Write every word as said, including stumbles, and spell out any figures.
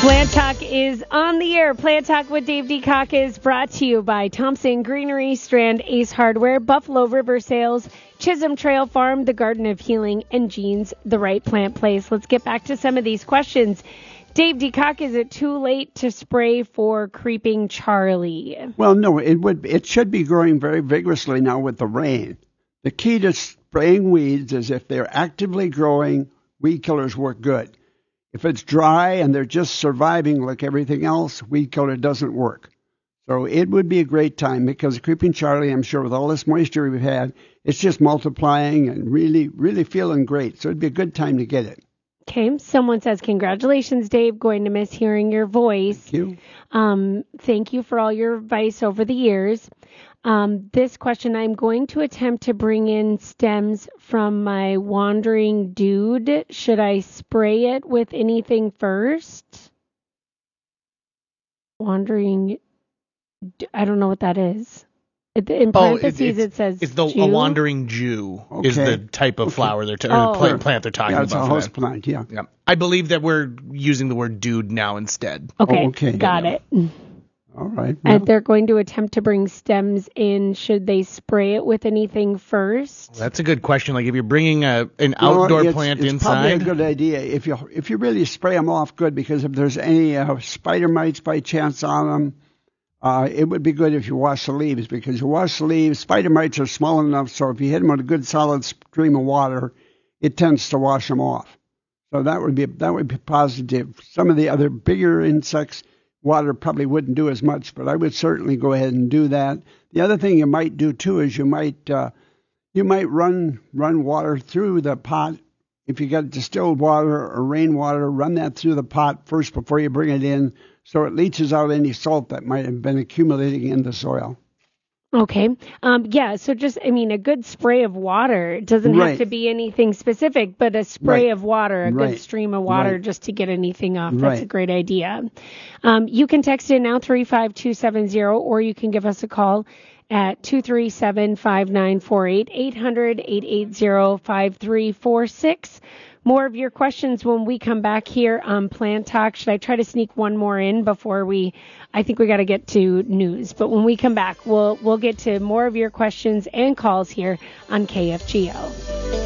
Plant Talk is on the air. Plant Talk with Dave DeCock is brought to you by Thompson Greenery, Strand Ace Hardware, Buffalo River Sales, Chisholm Trail Farm, the Garden of Healing, and Jeans, the right plant place. Let's get back to some of these questions. Dave DeCock, is it too late to spray for Creeping Charlie? Well, no, it would. It should be growing very vigorously now with the rain. The key to spraying weeds is if they're actively growing, weed killers work good. If it's dry and they're just surviving like everything else, weed killer doesn't work. So it would be a great time because Creeping Charlie, I'm sure with all this moisture we've had, it's just multiplying and really, really feeling great. So it'd be a good time to get it. Okay. Someone says, congratulations, Dave. Going to miss hearing your voice. Thank you. Um, thank you for all your advice over the years. Um, this question, I'm going to attempt to bring in stems from my wandering dude. Should I spray it with anything first? Wandering, I don't know what that is. In parentheses, oh, it, it says it's the Jew? a wandering Jew Okay. is the type of Okay. flower they're t- Oh. or plant, plant they're talking Yeah, it's about. a for host that. plant, yeah. Yeah. I believe that we're using the word dude now instead. Okay, Oh, okay. got it. All right. And well, they're going to attempt to bring stems in. Should they spray it with anything first? That's a good question. Like if you're bringing a an well, outdoor it's, plant it's inside. probably a good idea if you if you really spray them off good, because if there's any uh, spider mites by chance on them, uh, it would be good if you wash the leaves, because you wash the leaves, spider mites are small enough, so if you hit them with a good solid stream of water, it tends to wash them off. So that would be that would be positive. Some of the other bigger insects, water probably wouldn't do as much, but I would certainly go ahead and do that. The other thing you might do too is you might uh, you might run run water through the pot. If you got distilled water or rainwater, run that through the pot first before you bring it in, so it leaches out any salt that might have been accumulating in the soil. Okay. Um, yeah, so just, I mean, a good spray of water. It doesn't Right. have to be anything specific, but a spray Right. of water, a Right. good stream of water Right. just to get anything off. That's a Right. great idea. Um, you can text in now three five two seven zero, or you can give us a call at two three seven, five nine four eight, eight hundred, eight eight zero, five three four six. More of your questions when we come back here on Plant Talk. Should I try to sneak one more in before we, I think we got to get to news. But when we come back, we'll we'll get to more of your questions and calls here on K F G O.